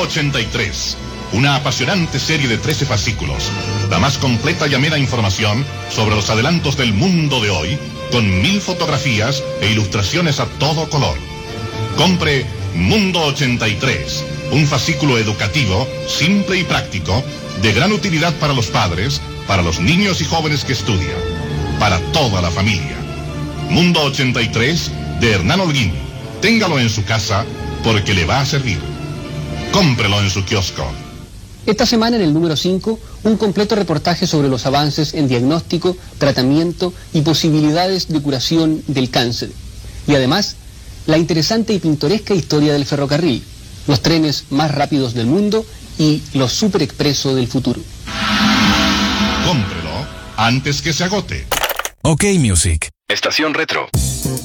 83, una apasionante serie de 13 fascículos, la más completa y amena información sobre los adelantos del mundo de hoy, con 1000 fotografías e ilustraciones a todo color. Compre Mundo 83, un fascículo educativo, simple y práctico, de gran utilidad para los padres, para los niños y jóvenes que estudian, para toda la familia. Mundo 83 de Hernán Holguín. Téngalo en su casa porque le va a servir. Cómprelo en su kiosco. Esta semana en el número 5, un completo reportaje sobre los avances en diagnóstico, tratamiento y posibilidades de curación del cáncer. Y además, la interesante y pintoresca historia del ferrocarril, los trenes más rápidos del mundo y los superexpresos del futuro. Cómprelo antes que se agote. OK Music. Estación Retro.